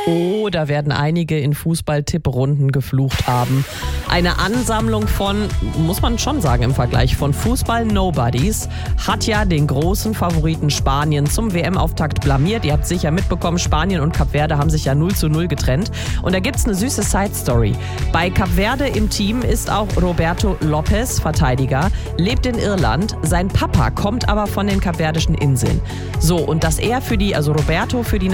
Oh, da werden einige in Fußball-Tipprunden geflucht haben. Eine Ansammlung von, muss man schon sagen im Vergleich, von Fußball-Nobodies hat ja den großen Favoriten Spanien zum WM-Auftakt blamiert. Ihr habt sicher mitbekommen, Spanien und Kap Verde haben sich ja 0:0 getrennt. Und da gibt's eine süße Side-Story. Bei Kap Verde im Team ist auch Roberto Lopez, Verteidiger, lebt in Irland. Sein Papa kommt aber von den Kapverdischen Inseln. So, und dass er Roberto für die